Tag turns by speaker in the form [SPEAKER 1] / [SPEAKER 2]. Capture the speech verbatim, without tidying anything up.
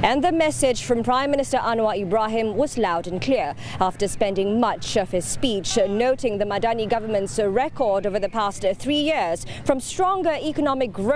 [SPEAKER 1] And the message from Prime Minister Anwar Ibrahim was loud and clear after spending much of his speech noting the Madani government's record over the past three years, from stronger economic growth